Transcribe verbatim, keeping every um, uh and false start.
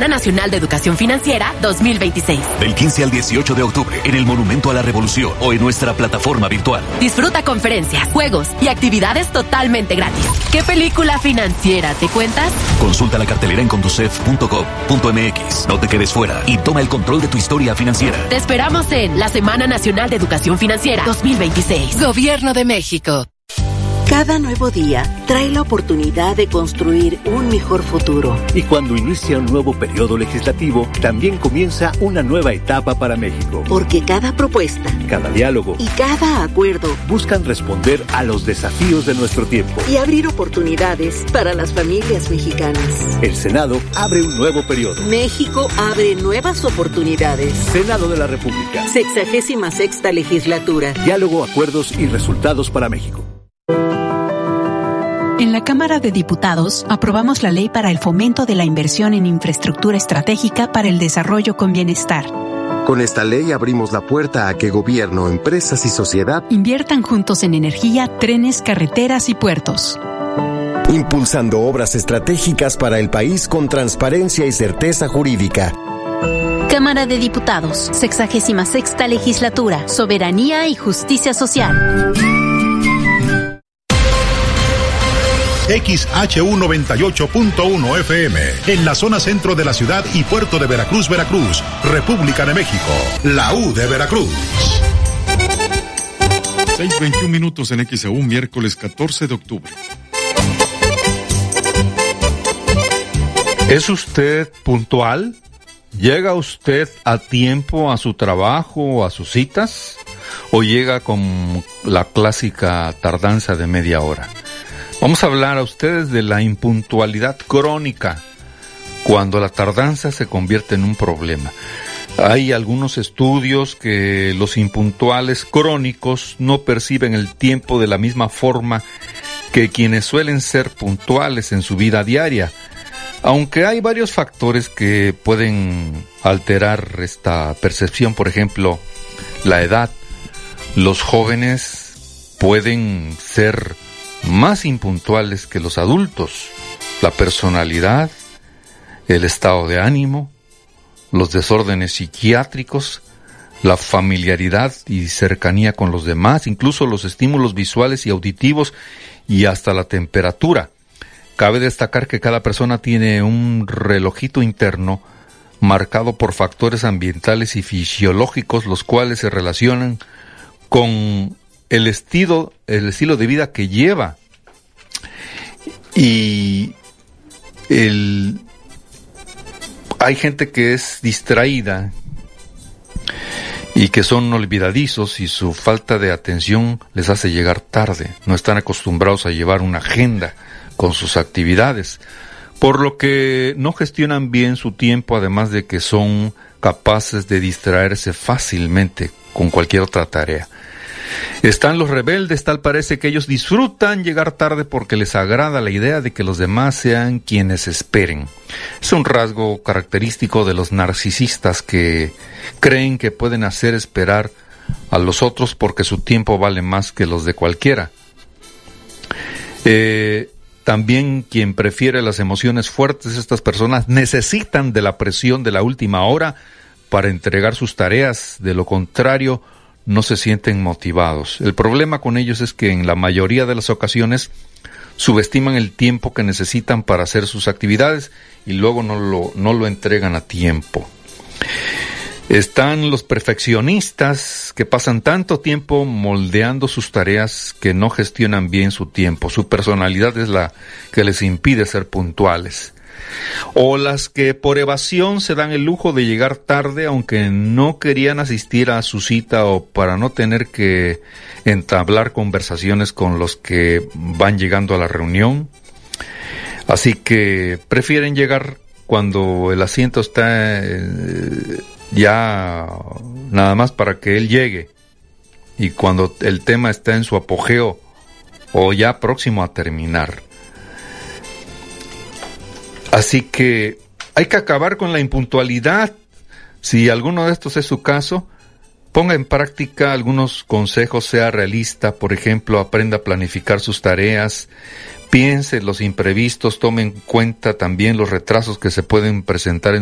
Semana Nacional de Educación Financiera dos mil veintiséis. Del quince al dieciocho de octubre, en el Monumento a la Revolución o en nuestra plataforma virtual. Disfruta conferencias, juegos y actividades totalmente gratis. ¿Qué película financiera te cuentas? Consulta la cartelera en conducef punto gov punto m x. No te quedes fuera y toma el control de tu historia financiera. Te esperamos en la Semana Nacional de Educación Financiera dos mil veintiséis. Gobierno de México. Cada nuevo día trae la oportunidad de construir un mejor futuro. Y cuando inicia un nuevo periodo legislativo, también comienza una nueva etapa para México. Porque cada propuesta, cada diálogo y cada acuerdo buscan responder a los desafíos de nuestro tiempo y abrir oportunidades para las familias mexicanas. El Senado abre un nuevo periodo. México abre nuevas oportunidades. Senado de la República. Sexagésima sexta legislatura. Diálogo, acuerdos y resultados para México. En la Cámara de Diputados aprobamos la ley para el fomento de la inversión en infraestructura estratégica para el desarrollo con bienestar. Con esta ley abrimos la puerta a que gobierno, empresas y sociedad inviertan juntos en energía, trenes, carreteras y puertos. Impulsando obras estratégicas para el país con transparencia y certeza jurídica. Cámara de Diputados, sexagésima sexta legislatura, soberanía y justicia social. X H U noventa y ocho punto uno F M, en la zona centro de la ciudad y puerto de Veracruz, Veracruz, República de México, la U de Veracruz. seis veintiún minutos en X E U, miércoles catorce de octubre. ¿Es usted puntual? ¿Llega usted a tiempo a su trabajo o a sus citas? ¿O llega con la clásica tardanza de media hora? Vamos a hablar a ustedes de la impuntualidad crónica, cuando la tardanza se convierte en un problema. Hay algunos estudios que los impuntuales crónicos no perciben el tiempo de la misma forma que quienes suelen ser puntuales en su vida diaria, aunque hay varios factores que pueden alterar esta percepción. Por ejemplo, la edad. Los jóvenes pueden ser más impuntuales que los adultos. La personalidad, el estado de ánimo, los desórdenes psiquiátricos, la familiaridad y cercanía con los demás, incluso los estímulos visuales y auditivos y hasta la temperatura. Cabe destacar que cada persona tiene un relojito interno marcado por factores ambientales y fisiológicos, los cuales se relacionan con el estilo, el estilo de vida que lleva. Y el, hay gente que es distraída y que son olvidadizos y su falta de atención les hace llegar tarde. No están acostumbrados a llevar una agenda con sus actividades, por lo que no gestionan bien su tiempo, además de que son capaces de distraerse fácilmente con cualquier otra tarea. Están los rebeldes, tal parece que ellos disfrutan llegar tarde porque les agrada la idea de que los demás sean quienes esperen. Es un rasgo característico de los narcisistas que creen que pueden hacer esperar a los otros porque su tiempo vale más que los de cualquiera. Eh, también quien prefiere las emociones fuertes, estas personas necesitan de la presión de la última hora para entregar sus tareas, de lo contrario no se sienten motivados. El problema con ellos es que en la mayoría de las ocasiones subestiman el tiempo que necesitan para hacer sus actividades y luego no lo, no lo entregan a tiempo. Están los perfeccionistas que pasan tanto tiempo moldeando sus tareas que no gestionan bien su tiempo. Su personalidad es la que les impide ser puntuales. O las que por evasión se dan el lujo de llegar tarde aunque no querían asistir a su cita o para no tener que entablar conversaciones con los que van llegando a la reunión. Así que prefieren llegar cuando el asiento está eh, ya nada más para que él llegue, y cuando el tema está en su apogeo o ya próximo a terminar. Así que hay que acabar con la impuntualidad. Si alguno de estos es su caso, ponga en práctica algunos consejos, sea realista. Por ejemplo, aprenda a planificar sus tareas, piense en los imprevistos, tome en cuenta también los retrasos que se pueden presentar en